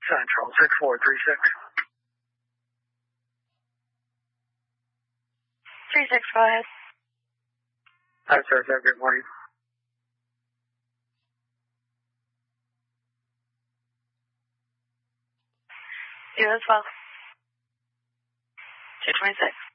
Central, 6436. 36, go ahead. Hi, sir. Good morning. You as well. 226.